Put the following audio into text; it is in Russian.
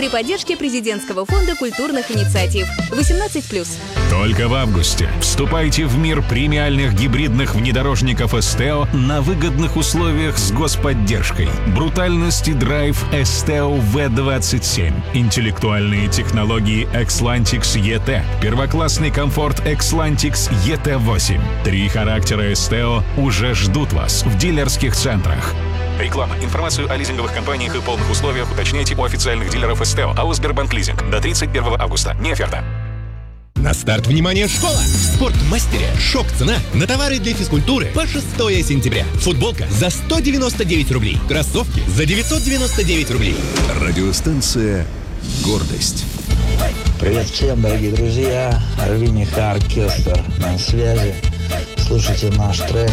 при поддержке Президентского фонда культурных инициатив. 18+. Только в августе вступайте в мир премиальных гибридных внедорожников Esteo на выгодных условиях с господдержкой. Брутальность и драйв Esteo V27. Интеллектуальные технологии Xlantix ET. Первоклассный комфорт Xlantix ET8. 3 характера Esteo уже ждут вас в дилерских центрах. Реклама. Информацию о лизинговых компаниях и полных условиях уточняйте у официальных дилеров Esteo, АО «Сбербанк Лизинг». До 31 августа. Не оферта. На старт, внимание, школа! В Спортмастере шок-цена на товары для физкультуры по 6 сентября. Футболка за 199 рублей. Кроссовки за 999 рублей. Радиостанция «Гордость». Привет всем, дорогие друзья. Арвиниха оркестр на связи. Слушайте наш трек